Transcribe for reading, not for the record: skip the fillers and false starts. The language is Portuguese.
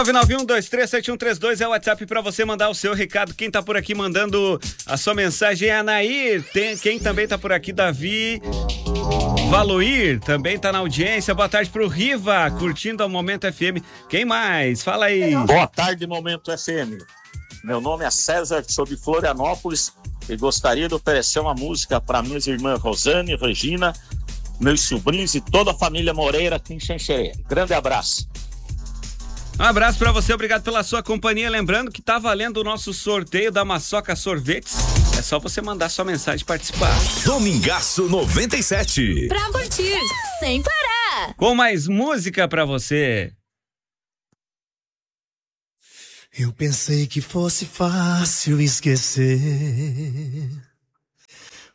991237132 é o WhatsApp para você mandar o seu recado. Quem tá por aqui mandando a sua mensagem é a Nair. Quem também tá por aqui, Davi Valoir, também tá na audiência. Boa tarde pro Riva, curtindo o Momento FM. Quem mais? Fala aí. Boa tarde, Momento FM. Meu nome é César, sou de Florianópolis e gostaria de oferecer uma música para minhas irmãs Rosane, Regina, meus sobrinhos e toda a família Moreira aqui em Xanxerê. Grande abraço. Um abraço pra você, obrigado pela sua companhia. Lembrando que tá valendo o nosso sorteio da Maçoca Sorvetes. É só você mandar sua mensagem e participar. Domingaço 97. Pra curtir, sem parar. Com mais música pra você. Eu pensei que fosse fácil esquecer.